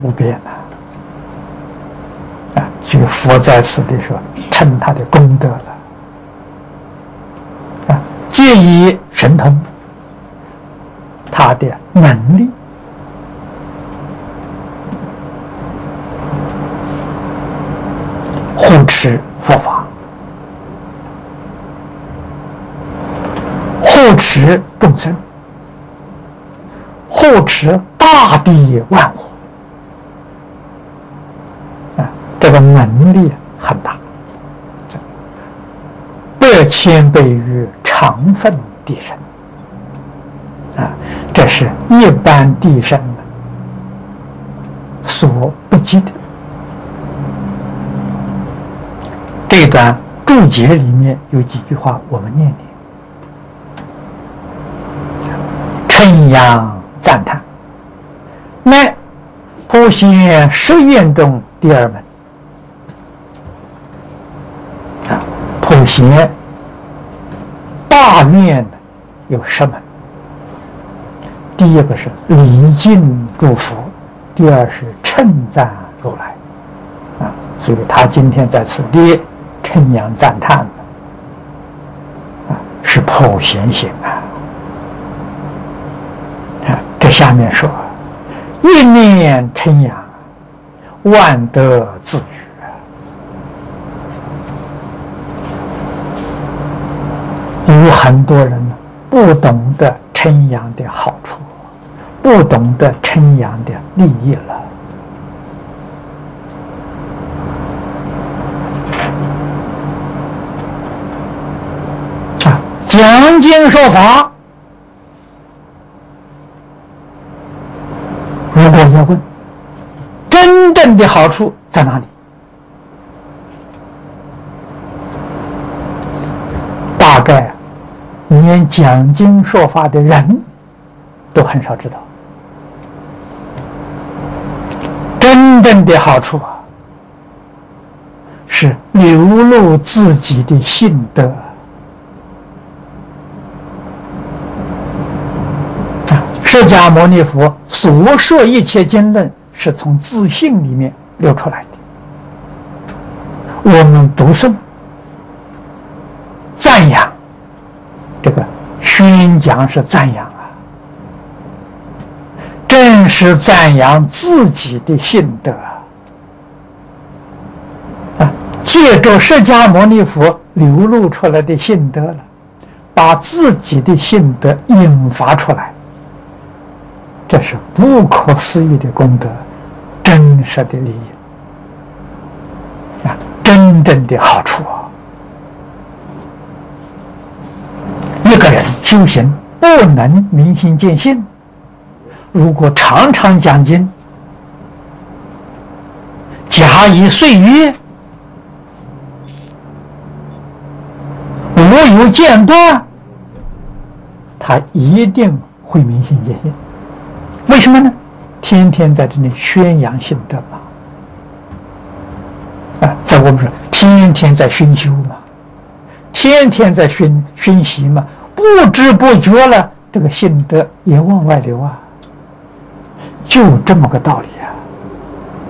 无边啊！所以佛在此地说，称他的功德了啊，借以神通，他的能力。护持佛法，护持众生，护持大地万物啊，这个能力很大，100,000倍于常分地神啊，这是一般地神所不及的。这段注解里面有几句话，我们念念：称扬赞叹，乃普贤10愿中第2门啊。普贤大愿有10门，第一个是礼敬诸佛，第二是称赞如来啊。所以他今天在此地称扬赞叹的啊，是普贤行啊！这下面说，一念称扬，万德自具。有很多人呢，不懂得称扬的好处，不懂得称扬的利益了。讲经说法，如果要问真正的好处在哪里，大概连讲经说法的人都很少知道。真正的好处啊，是流露自己的性德。释迦牟尼佛所说一切经论，是从自性里面流出来的。我们读诵、赞扬，这个宣讲是赞扬啊，正是赞扬自己的性德啊，借着释迦牟尼佛流露出来的性德了，把自己的性德引发出来。这是不可思议的功德，真实的利益啊，真正的好处啊！一个人修行不能明心见性，如果常常讲经，假以岁月，无有间断，他一定会明心见性。为什么呢？天天在这里宣扬性德嘛，啊，在我们说天天在熏修嘛，天天在熏习嘛，不知不觉了，这个性德也往外流啊，就这么个道理。